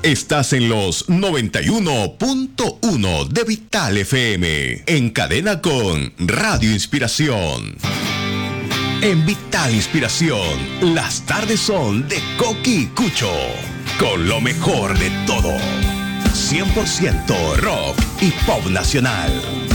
Estás en los 91.1 de Vital FM, en cadena con Radio Inspiración. En Vital Inspiración, las tardes son de Coqui y Cucho, con lo mejor de todo. 100% rock y pop nacional.